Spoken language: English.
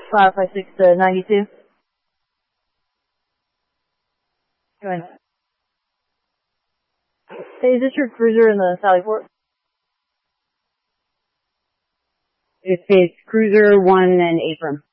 556 to 92. Go ahead. Hey, is this your cruiser in the Sally Port? It's cruiser 1 and Abram.